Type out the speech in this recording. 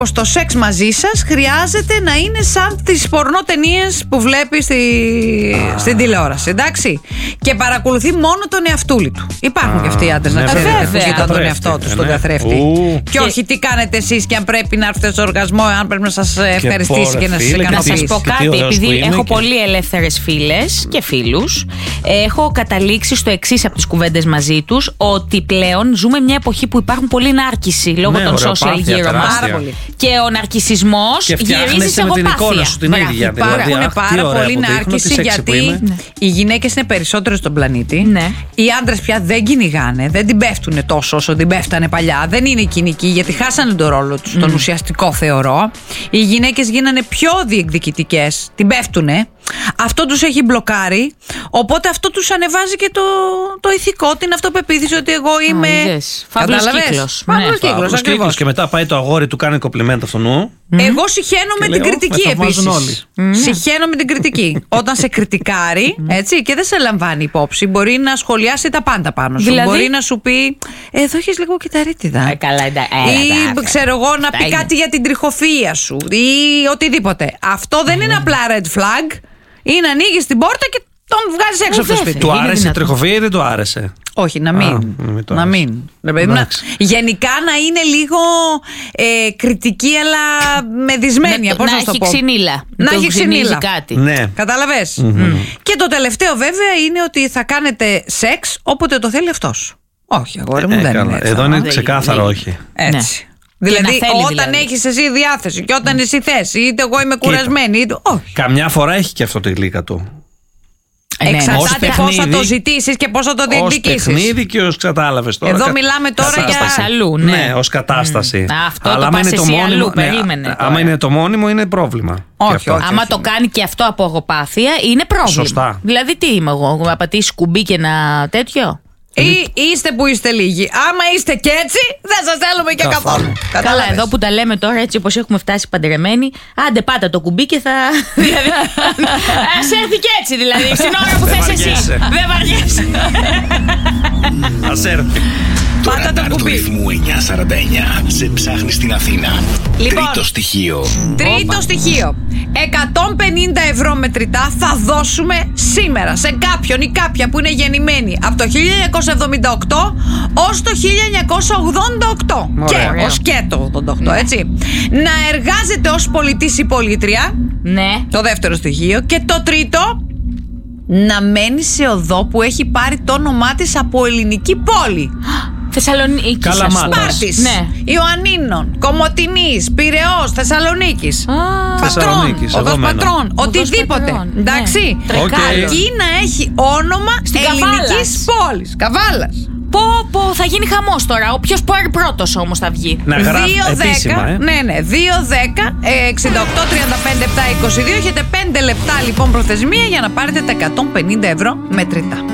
Στο σεξ μαζί σας χρειάζεται να είναι σαν τις πορνοτενίες που βλέπει στην τηλεόραση, εντάξει. Και παρακολουθεί μόνο τον εαυτούλη του. Υπάρχουν και αυτοί οι άντρες, να ξέρετε, που κοιτάνε τον εαυτό του στον καθρέφτη. Και όχι τι κάνετε εσείς και αν πρέπει να έρθετε στο οργασμό, αν πρέπει να σας ευχαριστήσει και να σας ικανοποιήσει. Να σας πω κάτι, επειδή έχω πολύ ελεύθερες φίλες και φίλους, έχω καταλήξει στο εξής από τις κουβέντες μαζί τους, ότι πλέον ζούμε μια εποχή που υπάρχουν πολλή νάρκηση λόγω των social γύρω μας. Και ο ναρκισσισμός γυρίζει σε με την εικόνα σου την ίδια. Υπάρχουν πάρα πολλοί νάρκισσοι, γιατί οι γυναίκες είναι περισσότερες στον πλανήτη. Ναι. Οι άντρες πια δεν κυνηγάνε, δεν την πέφτουν τόσο όσο την πέφτανε παλιά. Δεν είναι κοινικοί, γιατί χάσανε τον ρόλο τους, τον ουσιαστικό θεωρώ. Οι γυναίκες γίνανε πιο διεκδικητικές, την πέφτουνε. Αυτό τους έχει μπλοκάρει. Οπότε αυτό τους ανεβάζει και το ηθικό, την αυτοπεποίθηση ότι εγώ είμαι. Φαύλος κύκλος. Φαύλος κύκλος. Και μετά πάει το αγόρι του, κάνει κομπλιμέντο αυτού νου. Εγώ συχαίνω με την κριτική επίσης. Συχαίνω με την κριτική. Όταν σε κριτικάρει, έτσι, και δεν σε λαμβάνει υπόψη, μπορεί να σχολιάσει τα πάντα πάνω σου. Δηλαδή? Μπορεί να σου πει, εδώ έχεις λίγο κυταρίτιδα. Ή ξέρω εγώ, να πει κάτι για την τριχοφυΐα σου. Ή οτιδήποτε. Αυτό δεν είναι απλά red flag. Είναι να ανοίγεις την πόρτα και τον βγάζεις έξω από το σπίτι. Του άρεσε η τριχοφυΐα ή δεν του άρεσε? Όχι, να μην. Γενικά να είναι λίγο κριτική, αλλά μεδισμένη. Να έχει ξυνήλα. Να έχει ξυνήλα. Κάτι. Ναι. Κατάλαβες. Και το τελευταίο βέβαια είναι ότι θα κάνετε σεξ όποτε το θέλει αυτός. Όχι, αγόρι μου, δεν είναι έτσι. Εδώ είναι ξεκάθαρο όχι. Έτσι. Δηλαδή, όταν έχεις εσύ διάθεση και όταν εσύ θες, είτε εγώ είμαι κουρασμένη, είτε. Όχι. Καμιά φορά έχει και αυτό τη γλύκα του. Εξαρτάται πώς θα το ζητήσεις και πώς θα το διεκδικήσεις. Ως παιχνίδι και ως κατάλαβες τώρα. Εδώ μιλάμε τώρα για αλλού. Ναι, ως κατάσταση. Αυτό το πας εσύ αλλού, περίμενε. Άμα είναι το μόνιμο, είναι πρόβλημα. Όχι. Άμα το κάνει και αυτό από εγωπάθεια, είναι πρόβλημα. Σωστά. Δηλαδή, τι είμαι εγώ, να πατήσει κουμπί και να τέτοιο. Ή είστε που είστε λίγοι. Άμα είστε και έτσι, δεν σας θέλουμε και καθόλου. Καλά, εδώ που τα λέμε τώρα, έτσι όπως έχουμε φτάσει παντρεμένοι, άντε πάτα το κουμπί και θα. Ας έρθει και έτσι δηλαδή, στην ώρα που θες εσύ. Δεν βαριέσαι. Ας έρθει. Το ραντάρ του ρυθμού 949 σε ψάχνει στην Αθήνα. Λοιπόν, τρίτο στοιχείο. Τρίτο στοιχείο. 150 ευρώ μετρητά θα δώσουμε σήμερα σε κάποιον ή κάποια που είναι γεννημένη από το 1978 ως το 1988. Και ως και το 88, έτσι. Να εργάζεται ως πολιτής ή πολίτρια. Ναι. Το δεύτερο στοιχείο. Και το τρίτο, να μένει σε οδό που έχει πάρει το όνομά της από ελληνική πόλη. Θεσσαλονίκη. Σπάρτης, ναι. Ιωαννίνων, Κομοτηνής, Πειραιώς, Θεσσαλονίκης. Πατρών, οδός Πατρών, οτιδήποτε. Εντάξει. Αρκεί να έχει όνομα ελληνικής πόλης. Καβάλας. Πω, θα γίνει χαμός τώρα. Όποιος πάρει πρώτος όμως θα βγει. Να γράφει επίσημα, 2-10, 68, 35, 7, 22. Έχετε 5 λεπτά λοιπόν προθεσμία για να πάρετε τα 150 ευρώ μετρητά.